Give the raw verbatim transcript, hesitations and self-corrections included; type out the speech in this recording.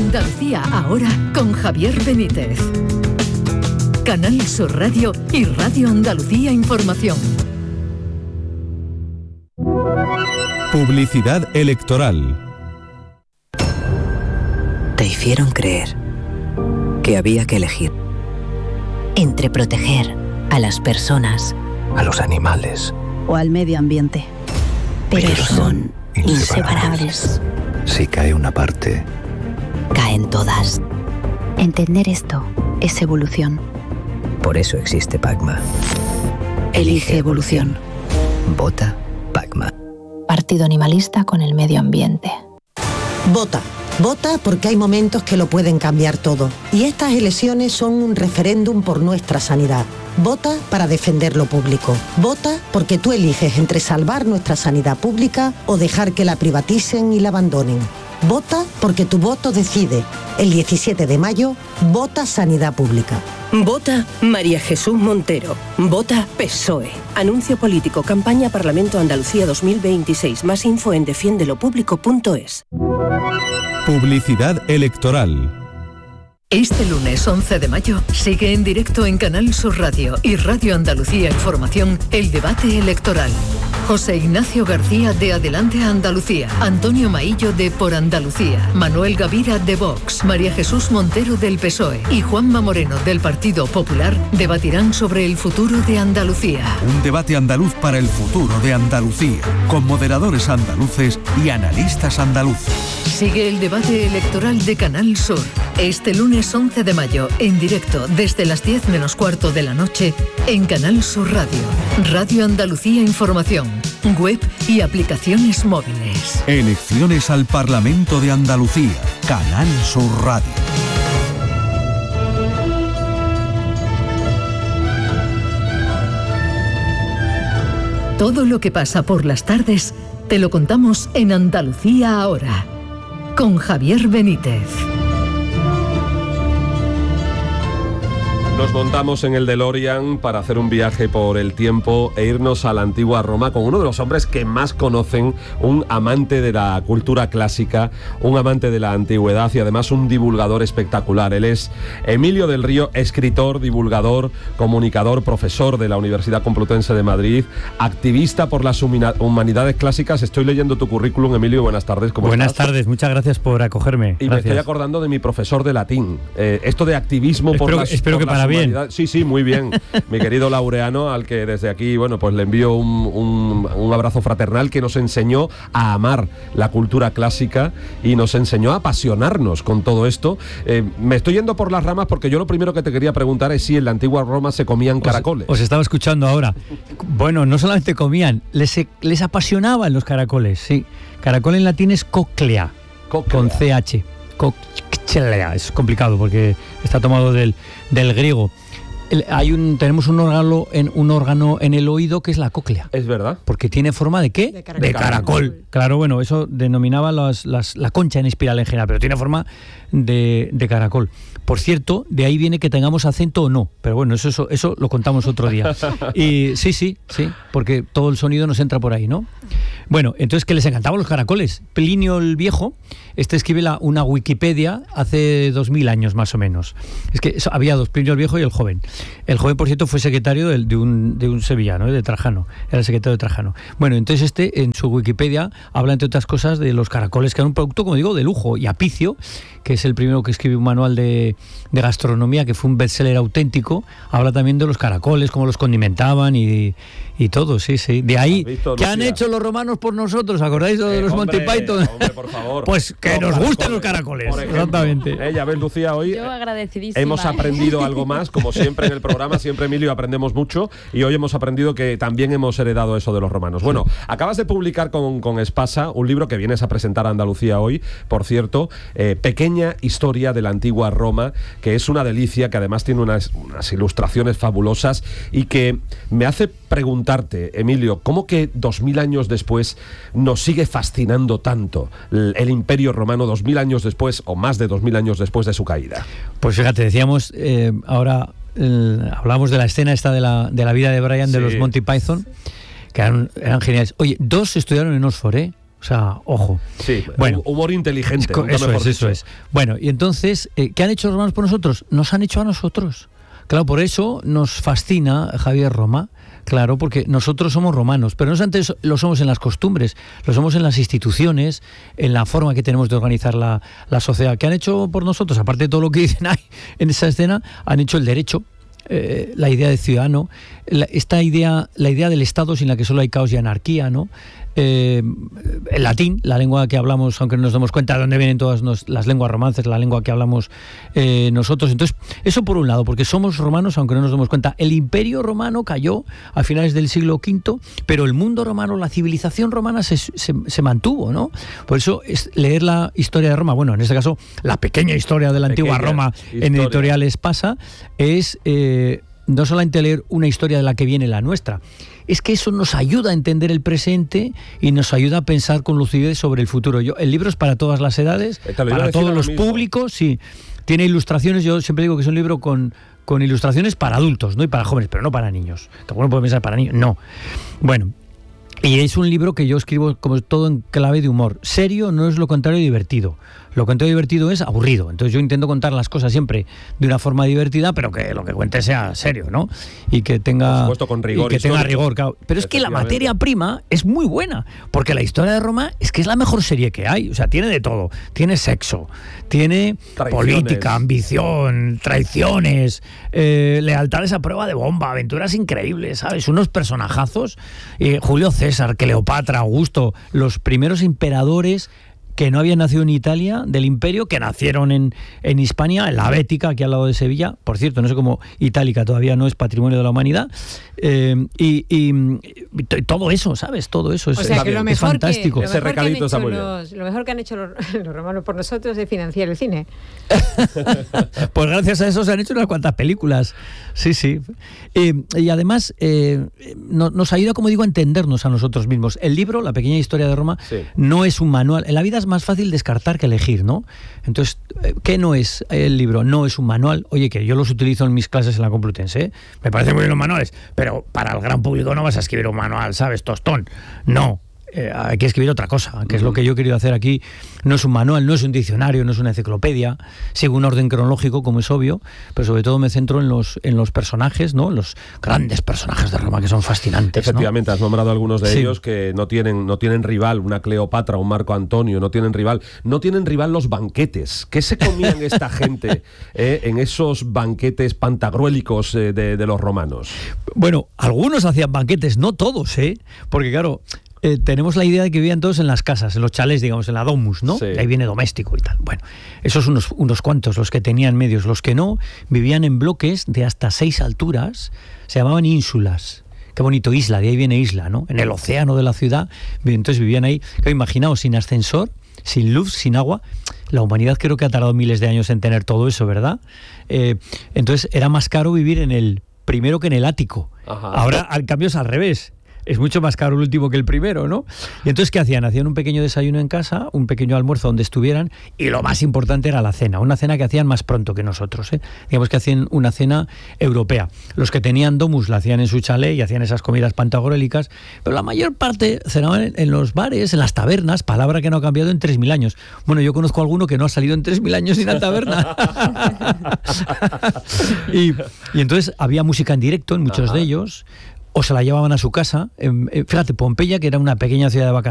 Andalucía ahora con Javier Benítez. Canal Sur Radio y Radio Andalucía Información. Publicidad electoral. Te hicieron creer que había que elegir entre proteger a las personas, a los animales o al medio ambiente. Pero, Pero son inseparables. Si cae una parte, caen todas. Entender esto es evolución. Por eso existe Pacma. Elige evolución. Vota Pacma. Partido Animalista con el medio ambiente. Vota. Vota porque hay momentos que lo pueden cambiar todo. Y estas elecciones son un referéndum por nuestra sanidad. Vota para defender lo público. Vota porque tú eliges entre salvar nuestra sanidad pública o dejar que la privaticen y la abandonen. Vota porque tu voto decide. El diecisiete de mayo, vota Sanidad Pública. Vota María Jesús Montero. Vota P S O E. Anuncio político. Campaña Parlamento Andalucía dos mil veintiséis. Más info en defiende lo público punto es. Publicidad electoral. Este lunes once de mayo sigue en directo en Canal Sur Radio y Radio Andalucía Información el debate electoral. José Ignacio García de Adelante Andalucía, Antonio Maillo de Por Andalucía, Manuel Gavira de Vox, María Jesús Montero del P S O E y Juanma Moreno del Partido Popular debatirán sobre el futuro de Andalucía. Un debate andaluz para el futuro de Andalucía, con moderadores andaluces y analistas andaluces. Sigue el debate electoral de Canal Sur. Este lunes once de mayo, en directo desde las diez menos cuarto de la noche, en Canal Sur Radio, Radio Andalucía Información, web y aplicaciones móviles. Elecciones al Parlamento de Andalucía, Canal Sur Radio. Todo lo que pasa por las tardes, te lo contamos en Andalucía ahora, con Javier Benítez. Nos montamos en el DeLorean para hacer un viaje por el tiempo e irnos a la antigua Roma con uno de los hombres que más conocen, un amante de la cultura clásica, un amante de la antigüedad y además un divulgador espectacular. Él es Emilio del Río, escritor, divulgador, comunicador, profesor de la Universidad Complutense de Madrid, activista por las humanidades clásicas. Estoy leyendo tu currículum, Emilio, buenas tardes. ¿Cómo buenas estás? tardes, muchas gracias por acogerme. Y gracias. Me estoy acordando de mi profesor de latín. Eh, esto de activismo espero, por las espero por que las para bien. Sí, sí, muy bien. Mi querido Laureano, al que desde aquí, bueno, pues le envío un, un, un abrazo fraternal, que nos enseñó a amar la cultura clásica y nos enseñó a apasionarnos con todo esto. Eh, me estoy yendo por las ramas porque yo lo primero que te quería preguntar es si en la antigua Roma se comían caracoles. Os, os estaba escuchando ahora. Bueno, no solamente comían, les, les apasionaban los caracoles, sí. Caracol en latín es cochlea, cochlea. Con C H. Cochlea, es complicado porque está tomado del, del griego. El, hay un, tenemos un órgano, en, un órgano en el oído que es la cóclea. Es verdad. Porque tiene forma de ¿qué? De caracol. De caracol. Claro, bueno, eso denominaba las, las, la concha en espiral en general, pero tiene forma de, de caracol. Por cierto, de ahí viene que tengamos acento o no, pero bueno, eso, eso, eso lo contamos otro día. Y sí, sí, sí, porque todo el sonido nos entra por ahí, ¿no? Bueno, entonces que les encantaban los caracoles. Plinio el Viejo, este escribe la, una Wikipedia hace dos mil años más o menos. Es que eso, había dos, Plinio el Viejo y el joven. El joven, por cierto, fue secretario de, de, un, de un sevillano, ¿eh? de Trajano, era el secretario de Trajano. Bueno, entonces este en su Wikipedia habla, entre otras cosas, de los caracoles, que eran un producto, como digo, de lujo. Y Apicio, que es el primero que escribe un manual de, de gastronomía, que fue un bestseller auténtico, habla también de los caracoles, cómo los condimentaban y, y todo, sí, sí. De ahí, visto, ¿qué han hecho los romanos por nosotros? ¿Acordáis de eh, los hombre, Monty Python? Hombre, por favor. Pues que no, nos gusten los caracoles. Exactamente. Eh, ya ves, Lucía, hoy Yo agradecidísima, hemos aprendido algo más, como siempre en el programa, siempre, Emilio, aprendemos mucho, y hoy hemos aprendido que también hemos heredado eso de los romanos. Bueno, acabas de publicar con, con Espasa un libro que vienes a presentar a Andalucía hoy, por cierto, eh, Pequeña Historia de la Antigua Roma, que es una delicia, que además tiene unas, unas ilustraciones fabulosas y que me hace preguntarte, Emilio, ¿cómo que dos mil años después nos sigue fascinando tanto el, el Imperio Romano, dos mil años después o más de dos mil años después de su caída? Pues fíjate, decíamos eh, ahora eh, hablamos de la escena esta de la, de la vida de Brian, sí, de los Monty Python, que eran, eran geniales. Oye, dos estudiaron en Oxford, ¿eh? O sea, ojo. Sí, bueno, humor inteligente. Es, eso es, eso es. Bueno, y entonces, eh, ¿qué han hecho los romanos por nosotros? Nos han hecho a nosotros. Claro, por eso nos fascina Javier Roma. Claro, porque nosotros somos romanos, pero no solamente lo somos en las costumbres, lo somos en las instituciones, en la forma que tenemos de organizar la, la sociedad. ¿Qué han hecho por nosotros? Aparte de todo lo que dicen ahí en esa escena, han hecho el derecho, eh, la idea de ciudadano, la, esta idea, la idea del Estado sin la que solo hay caos y anarquía, ¿no? Eh, el latín, la lengua que hablamos, aunque no nos demos cuenta de dónde vienen todas nos, las lenguas romances, la lengua que hablamos eh, nosotros. Entonces, eso por un lado, porque somos romanos, aunque no nos demos cuenta. El imperio romano cayó a finales del siglo quinto, pero el mundo romano, la civilización romana se, se, se mantuvo, ¿no? Por eso es leer la historia de Roma, bueno, en este caso, la pequeña historia de la pequeña antigua Roma historia. En editoriales Pasa, es eh, no solamente leer una historia de la que viene la nuestra, es que eso nos ayuda a entender el presente y nos ayuda a pensar con lucidez sobre el futuro. Yo, el libro es para todas las edades, para todos los mismo. públicos, sí. Tiene ilustraciones, yo siempre digo que es un libro con, con ilustraciones para adultos, no y para jóvenes, pero no para niños. Que alguno puede pensar para niños, no. Bueno, y es un libro que yo escribo como todo en clave de humor. Serio no es lo contrario de divertido. Lo contrario de divertido es aburrido. Entonces yo intento contar las cosas siempre de una forma divertida, pero que lo que cuente sea serio, ¿no? Y que tenga, por supuesto, con rigor, y que tenga rigor. Claro. Pero es que la materia prima es muy buena, porque la historia de Roma es que es la mejor serie que hay. O sea, tiene de todo. Tiene sexo, tiene política, ambición, traiciones, eh, lealtades a prueba de bomba, aventuras increíbles, ¿sabes? Unos personajazos. Eh, Julio César, Cleopatra, Augusto, los primeros emperadores que no habían nacido en Italia, del imperio, que nacieron en, en Hispania, en la Bética, aquí al lado de Sevilla. Por cierto, no sé cómo Itálica todavía no es patrimonio de la humanidad. Eh, y, y, y todo eso, ¿sabes? Todo eso es, o sea, que lo es mejor fantástico. Que, lo, mejor que han hecho los, lo mejor que han hecho los, los romanos por nosotros es financiar el cine. Pues gracias a eso se han hecho unas cuantas películas. Sí, sí. Eh, y además eh, no, nos ayuda, como digo, a entendernos a nosotros mismos. El libro, La pequeña historia de Roma, sí. no es un manual. En la vida es más fácil descartar que elegir, ¿no? Entonces, ¿qué no es el libro? No es un manual. Oye, que yo los utilizo en mis clases en la Complutense, ¿eh? Me parecen muy bien los manuales, pero para el gran público no vas a escribir un manual, ¿sabes? Tostón. No. Eh, hay que escribir otra cosa, que es lo que yo he querido hacer aquí. No es un manual, no es un diccionario, no es una enciclopedia, sigo un orden cronológico, como es obvio, pero sobre todo me centro en los, en los personajes, ¿no? Los grandes personajes de Roma, que son fascinantes. Efectivamente, ¿no? Has nombrado algunos de sí. ellos que no tienen, no tienen rival, una Cleopatra, un Marco Antonio, no tienen rival. No tienen rival los banquetes. ¿Qué se comían esta gente eh, en esos banquetes pantagruélicos eh, de, de los romanos? Bueno, algunos hacían banquetes, no todos, ¿eh? Porque claro... Eh, tenemos la idea de que vivían todos en las casas, en los chalés, digamos, en la domus, ¿no? Sí. De ahí viene doméstico y tal. Bueno, esos unos, unos cuantos, los que tenían medios. Los que no, vivían en bloques de hasta seis alturas, se llamaban ínsulas. Qué bonito, isla, de ahí viene isla, ¿no? En el océano de la ciudad, entonces vivían ahí. Imaginaos, sin ascensor, sin luz, sin agua. La humanidad creo que ha tardado miles de años en tener todo eso, ¿verdad? Eh, entonces era más caro vivir en el primero que en el ático. Ajá. Ahora, al cambio, es al revés. Es mucho más caro el último que el primero, ¿no? Y entonces, ¿qué hacían? Hacían un pequeño desayuno en casa, un pequeño almuerzo donde estuvieran, y lo más importante era la cena, una cena que hacían más pronto que nosotros, ¿eh? Digamos que hacían una cena europea. Los que tenían domus la hacían en su chalet y hacían esas comidas pantagruélicas, pero la mayor parte cenaban en, en los bares, en las tabernas, palabra que no ha cambiado en tres mil años. Bueno, yo conozco a alguno que no ha salido en tres mil años sin la taberna. y, y entonces había música en directo en muchos Ajá. de ellos, o se la llevaban a su casa. Eh, fíjate, Pompeya, que era una pequeña ciudad de vacaciones,